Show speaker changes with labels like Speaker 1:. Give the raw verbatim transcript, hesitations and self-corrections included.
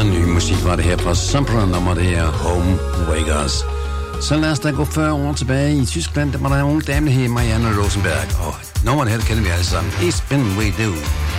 Speaker 1: ny musik var det her fra Sumper, nummer det her Home Wakers. Så lad os da gå fyrre år tilbage i Tyskland. Der var der en unge dame her, Marianne Rosenberg. Og nummeret her kender vi alle sammen. It's been we do.